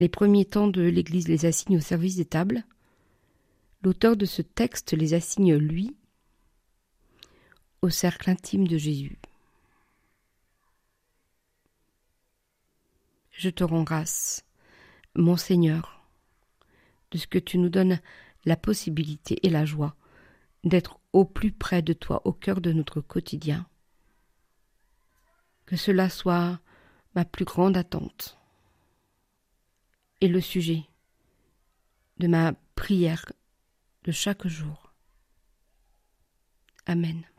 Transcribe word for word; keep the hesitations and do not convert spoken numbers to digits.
Les premiers temps de l'Église les assigne au service des tables. L'auteur de ce texte les assigne, lui, au cercle intime de Jésus. Je te rends grâce, mon Seigneur, de ce que tu nous donnes la possibilité et la joie d'être au plus près de toi, au cœur de notre quotidien. Que cela soit ma plus grande attente et le sujet de ma prière de chaque jour. Amen.